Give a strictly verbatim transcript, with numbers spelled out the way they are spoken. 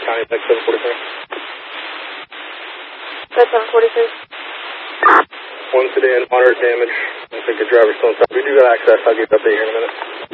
County, Tech seven forty-three. Tech seven forty-three. One sedan, moderate damage. I think the driver's still inside. We do got access. I'll get the update here in a minute.